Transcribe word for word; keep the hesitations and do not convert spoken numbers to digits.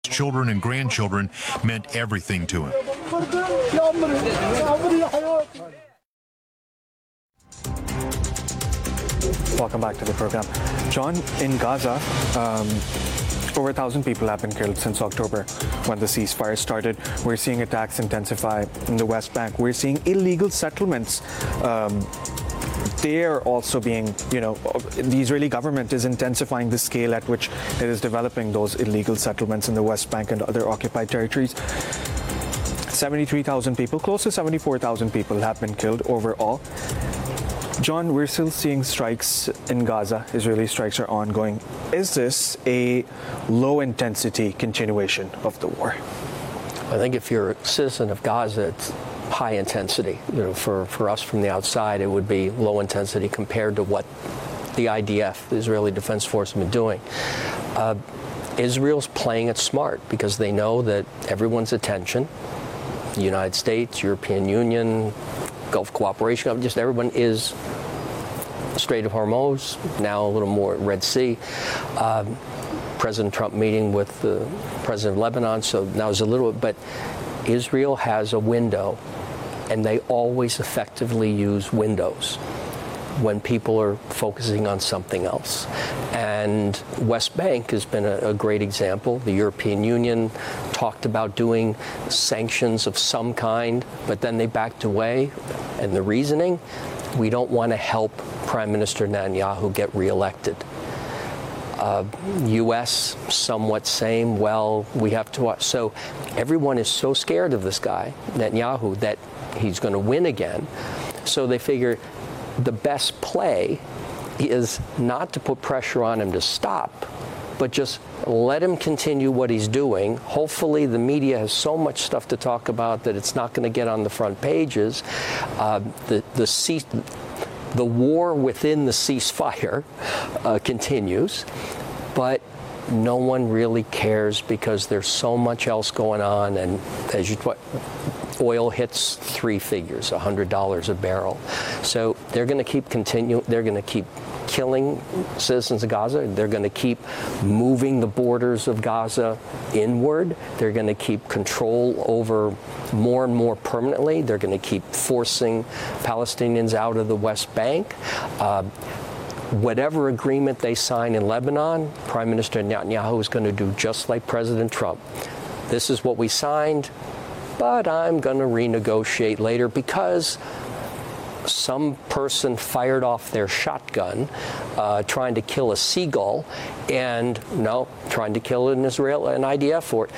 children and grandchildren meant everything to him. Welcome back to the program. John, in Gaza, um, over a thousand people have been killed since October when the ceasefire started. We're seeing attacks intensify in the West Bank. We're seeing illegal settlements. Um, They're also being, you know, the Israeli government is intensifying the scale at which it is developing those illegal settlements in the West Bank and other occupied territories. seventy-three thousand people, close to seventy-four thousand people have been killed overall. John, we're still seeing strikes in Gaza. Israeli strikes are ongoing. Is this a low-intensity continuation of the war? I think if you're a citizen of Gaza, it's high intensity. You know, for, for us from the outside, it would be low intensity compared to what the I D F, the Israeli Defense Force, have been doing. Uh, Israel's playing it smart because they know that everyone's attention, the United States, European Union, Gulf Cooperation, just everyone is Strait of Hormuz, now a little more Red Sea. Um, President Trump meeting with the president of Lebanon, so now there's a little, but Israel has a window, and they always effectively use windows when people are focusing on something else. And West Bank has been a, a great example. The European Union talked about doing sanctions of some kind, but then they backed away. And the reasoning, we don't want to help Prime Minister Netanyahu get reelected. Uh, U S somewhat same. Well, we have to watch. So everyone is so scared of this guy, Netanyahu, that he's going to win again. So they figure the best play is not to put pressure on him to stop, but just let him continue what he's doing. Hopefully the media has so much stuff to talk about that it's not going to get on the front pages. Uh, the, the, cease, the war within the ceasefire uh, continues, but no one really cares because there's so much else going on. And as you what, oil hits three figures, one hundred dollars a barrel. So they're going to keep continue. They're going to keep killing citizens of Gaza. They're going to keep moving the borders of Gaza inward. They're going to keep control over more and more permanently. They're going to keep forcing Palestinians out of the West Bank. Uh, whatever agreement they sign in Lebanon, Prime Minister Netanyahu is going to do just like President Trump. This is what we signed, but I'm going to renegotiate later because some person fired off their shotgun uh, trying to kill a seagull, and no, trying to kill an Israel, an I D F for it.